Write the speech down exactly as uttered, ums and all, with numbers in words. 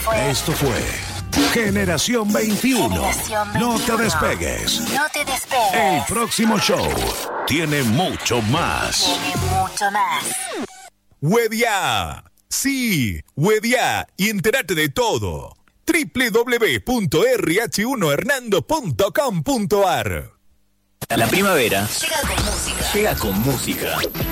fue. Esto fue Generación veintiuno. Generación No veintiuno. te despegues. No te despegues. El próximo show tiene mucho más. Tiene mucho más. Wedia. Sí, Wedia. Y entérate de todo. doble u doble u doble u punto erre hache uno hernando punto com punto a r. La primavera Llega con música. llega con música.